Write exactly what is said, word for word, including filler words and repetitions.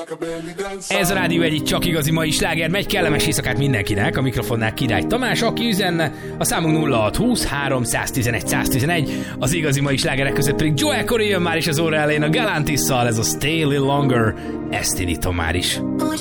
Ez a Rádió egy csak igazi mai sláger, megy, kellemes éjszakát mindenkinek, a mikrofonnál Király Tamás, aki üzenne, a számunk nulla hat húsz három tizenegy száz tizenegy, az igazi mai slágerek között pedig Joel Corey jön már is az óra elején a Galantisszal, ez a Stay a Little Longer, ezt indítom már is.